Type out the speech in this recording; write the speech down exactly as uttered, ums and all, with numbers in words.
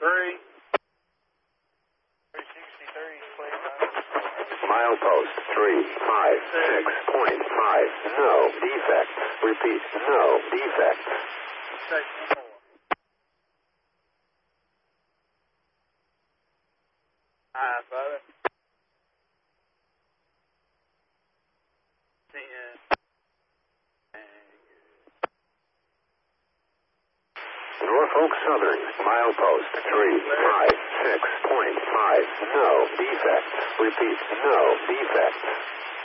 three. three sixty-three, clear. Milepost three five six point five. No defect. Repeat, no defect. Station four. Alright, brother. ten. Norfolk Southern, milepost three five six point five. No defect. Repeat, no defect.